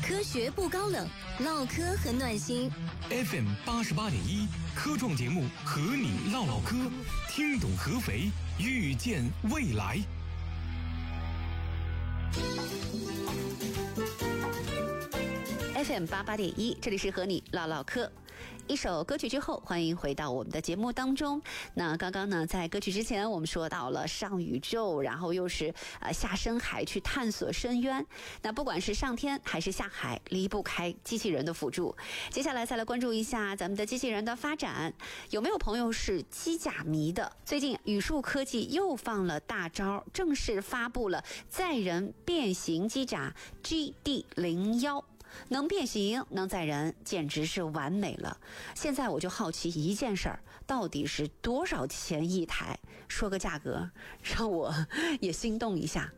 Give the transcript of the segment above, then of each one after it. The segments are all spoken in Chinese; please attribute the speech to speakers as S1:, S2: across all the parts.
S1: 科学不高冷，唠嗑很暖心。
S2: FM 88.1科创节目和你唠唠嗑，听懂合肥，遇见未来。
S3: FM 88.1，这里是和你唠唠嗑。一首歌曲之后，欢迎回到我们的节目当中。那刚刚呢，在歌曲之前，我们说到了上宇宙，然后又是下深海去探索深渊。那不管是上天还是下海，离不开机器人的辅助。接下来再来关注一下咱们的机器人的发展。有没有朋友是机甲迷的？最近宇树科技又放了大招，正式发布了载人变形机甲 GD01。能变形能载人，简直是完美了。现在我就好奇一件事儿，到底是多少钱一台？说个价格，让我也心动一下。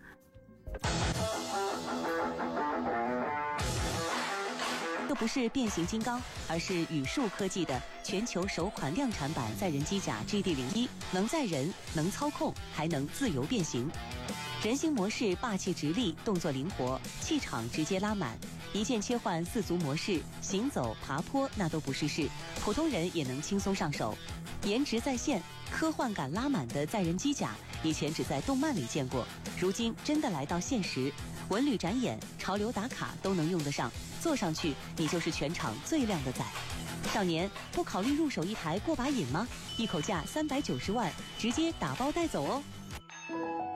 S4: 这不是变形金刚，而是宇树科技的全球首款量产版载人机甲 GD01， 能载人，能操控，还能自由变形。人形模式霸气直立，动作灵活，气场直接拉满。一键切换4足模式，行走、爬坡那都不是事，普通人也能轻松上手。颜值在线，科幻感拉满的载人机甲，以前只在动漫里见过，如今真的来到现实，文旅展演、潮流打卡都能用得上，坐上去你就是全场最靓的仔。少年，不考虑入手一台过把瘾吗？一口价390万，直接打包带走哦。